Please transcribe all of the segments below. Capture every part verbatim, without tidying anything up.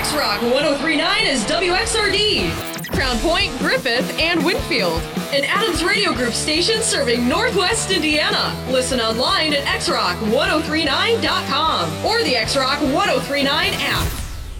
X-Rock one oh three point nine is W X R D. Crown Point, Griffith, and Winfield. An Adams Radio Group station serving Northwest Indiana. Listen online at x rock one oh three nine dot com or the X-Rock one oh three nine app.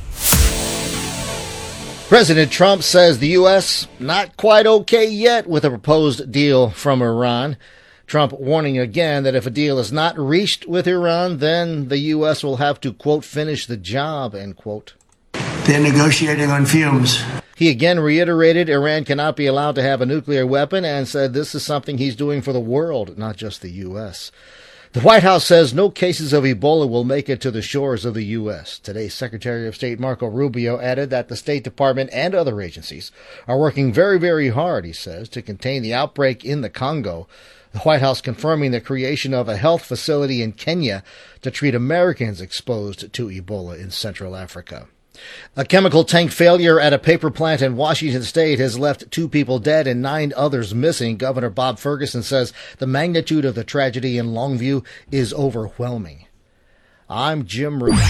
President Trump says the U S not quite okay yet with a proposed deal from Iran. Trump warning again that if a deal is not reached with Iran, then the U S will have to, quote, finish the job, end quote. They're negotiating on fumes. He again reiterated Iran cannot be allowed to have a nuclear weapon and said this is something he's doing for the world, not just the U S. The White House says no cases of Ebola will make it to the shores of the U S. Today, Secretary of State Marco Rubio added that the State Department and other agencies are working very, very hard, he says, to contain the outbreak in the Congo. The White House confirming the creation of a health facility in Kenya to treat Americans exposed to Ebola in Central Africa. A chemical tank failure at a paper plant in Washington State has left two people dead and nine others missing. Governor Bob Ferguson says the magnitude of the tragedy in Longview is overwhelming. I'm Jim Root.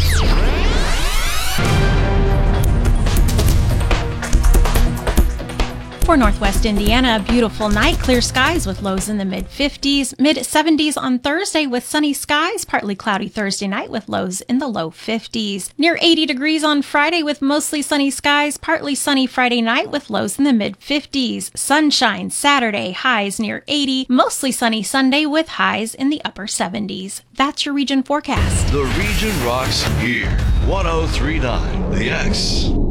For Northwest Indiana, a beautiful night, clear skies with lows in the mid-fifties, mid-seventies on Thursday with sunny skies, partly cloudy Thursday night with lows in the low fifties. Near eighty degrees on Friday with mostly sunny skies, partly sunny Friday night with lows in the mid-fifties. Sunshine Saturday, highs near eighty, mostly sunny Sunday with highs in the upper seventies. That's your region forecast. The region rocks here. one oh three point nine The X.